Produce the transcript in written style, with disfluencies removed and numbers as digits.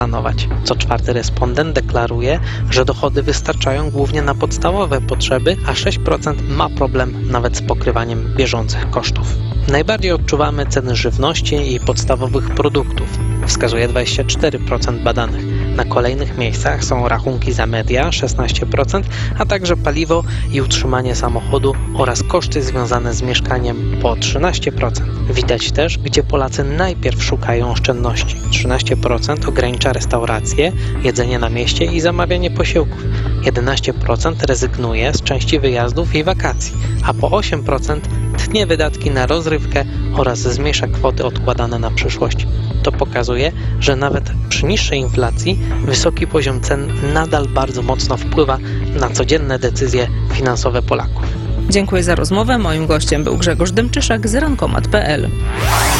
planować. Co czwarty respondent deklaruje, że dochody wystarczają głównie na podstawowe potrzeby, a 6% ma problem nawet z pokrywaniem bieżących kosztów. Najbardziej odczuwamy ceny żywności i podstawowych produktów, wskazuje 24% badanych. Na kolejnych miejscach są rachunki za media 16%, a także paliwo i utrzymanie samochodu oraz koszty związane z mieszkaniem po 13%. Widać też, gdzie Polacy najpierw szukają oszczędności. 13% ogranicza restauracje, jedzenie na mieście i zamawianie posiłków. 11% rezygnuje z części wyjazdów i wakacji, a po 8% tnie wydatki na rozrywkę oraz zmniejsza kwoty odkładane na przyszłość. To pokazuje, że nawet przy niższej inflacji wysoki poziom cen nadal bardzo mocno wpływa na codzienne decyzje finansowe Polaków. Dziękuję za rozmowę. Moim gościem był Grzegorz Dymczyszak z rankomat.pl.